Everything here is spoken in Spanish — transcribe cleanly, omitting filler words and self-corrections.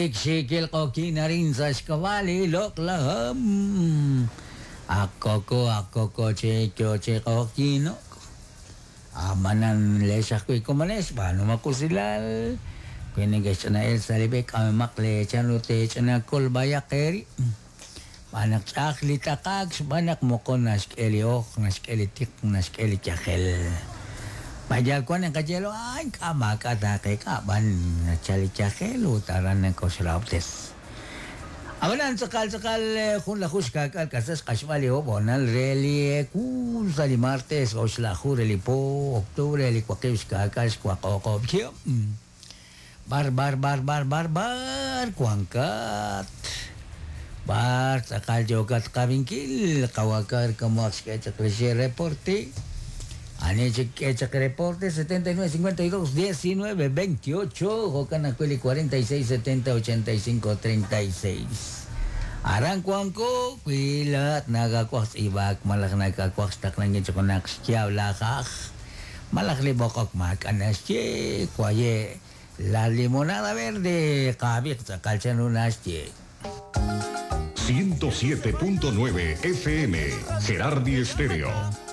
Siksikil ko kinarin sa skawali loklaham. Ako ko chekyo cheko kino. Amanan lesak ko ikumanes, paano makusilal? Kinigas na el salibek kami makle chanute chanakul bayakeri. Panak sakli takag, panak mo ko naskeli ok, naskeli tik, naskeli chakel. Pajal ko ng kajelo, ay kama katake kaban na chali chakel, utaran ng kosilaptes. Awalan sakal kung lahus kakal kasas kaswali ho bonal reli ku sali martes o slahu reli po oktubre reli kwakeus kakal kwakokop kyo. Bar kuangkat. Bar sakal jogat kabingkil kawakar kamuaks kecak lesi reporte. Ane kecak reporte 79 52 19 28 hokan akwili 46 70 85 36. Arang kuangko pilat nagakwaks ibak malak nagakwaks tak nangin cokonak siyaw lakak. Malak libokok makanas che kwaye la limonada verde kabik sakal chanunas che. 107.9 FM, Gerardi Estéreo.